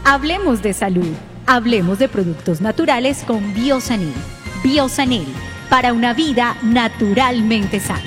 Hablemos de salud. Hablemos de productos naturales con Biosanil. Biosanil, para una vida naturalmente sana.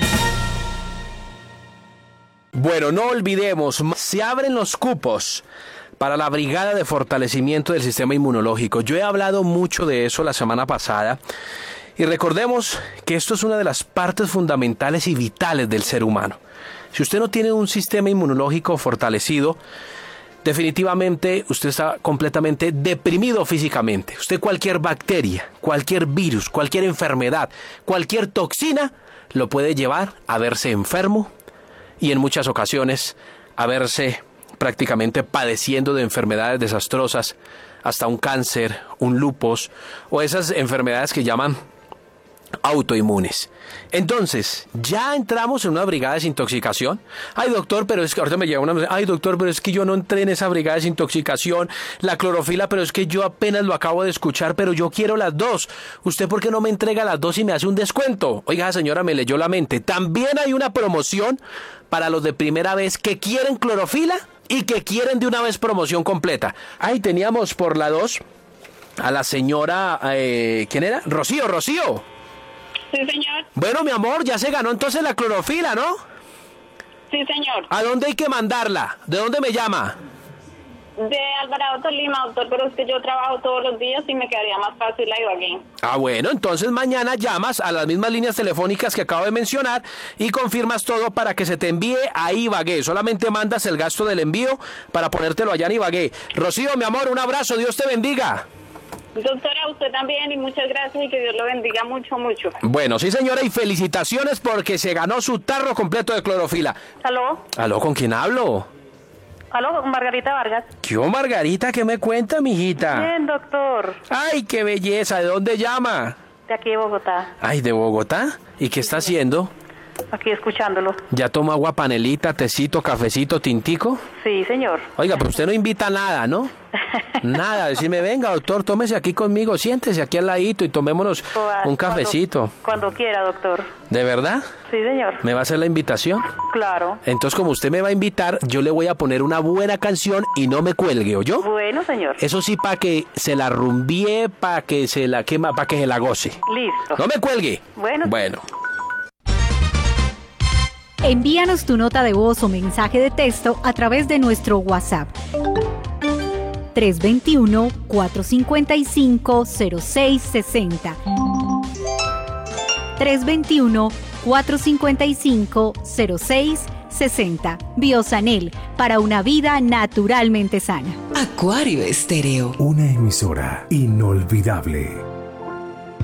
Bueno, no olvidemos, se abren los cupos para la brigada de fortalecimiento del sistema inmunológico. Yo he hablado mucho de eso la semana pasada y recordemos que esto es una de las partes fundamentales y vitales del ser humano. Si usted no tiene un sistema inmunológico fortalecido, definitivamente usted está completamente deprimido físicamente. Usted cualquier bacteria, cualquier virus, cualquier enfermedad, cualquier toxina lo puede llevar a verse enfermo y en muchas ocasiones a verse prácticamente padeciendo de enfermedades desastrosas, hasta un cáncer, un lupus o esas enfermedades que llaman autoinmunes. Entonces, ya entramos en una brigada de desintoxicación. Ay, doctor, pero es que ahorita me llega una... Ay, doctor, pero es que yo no entré en esa brigada de desintoxicación. La clorofila, pero es que yo apenas lo acabo de escuchar, pero yo quiero las dos. ¿Usted por qué no me entrega las dos y me hace un descuento? Oiga, señora, me leyó la mente. También hay una promoción para los de primera vez que quieren clorofila y que quieren de una vez promoción completa. Ay, teníamos por la 2 a la señora... ¿quién era? Rocío. Sí, señor. Bueno, mi amor, ya se ganó entonces la clorofila, ¿no? Sí, señor. ¿A dónde hay que mandarla? ¿De dónde me llama? De Alvarado, Tolima, doctor, pero es que yo trabajo todos los días y me quedaría más fácil a Ibagué. Ah, bueno, entonces mañana llamas a las mismas líneas telefónicas que acabo de mencionar y confirmas todo para que se te envíe a Ibagué. Solamente mandas el gasto del envío para ponértelo allá en Ibagué. Rocío, mi amor, un abrazo, Dios te bendiga. Doctora, usted también y muchas gracias y que Dios lo bendiga mucho, mucho. Bueno, sí señora, y felicitaciones porque se ganó su tarro completo de clorofila. ¿Aló? ¿Aló, con quién hablo? ¿Aló, Margarita Vargas? ¿Qué hubo, Margarita? ¿Qué me cuenta, mijita? Bien, doctor. Ay, qué belleza, ¿de dónde llama? De aquí de Bogotá. Ay, ¿de Bogotá? ¿Y qué está haciendo? Aquí escuchándolo. ¿Ya toma agua panelita, tecito, cafecito, tintico? Sí, señor. Oiga, pero usted no invita nada, ¿no? Nada, decirme, venga, doctor, tómese aquí conmigo, siéntese aquí al ladito y tomémonos un cafecito. Cuando quiera, doctor. ¿De verdad? Sí, señor. ¿Me va a hacer la invitación? Claro. Entonces, como usted me va a invitar, yo le voy a poner una buena canción y no me cuelgue, ¿oyó? Bueno, señor. Eso sí, para que se la rumbie, para que se la quema, para que se la goce. Listo. No me cuelgue. Bueno. Envíanos tu nota de voz o mensaje de texto a través de nuestro WhatsApp. 321-455-0660. 321-455-0660. Biosanil, para una vida naturalmente sana. Acuario Estéreo. Una emisora inolvidable.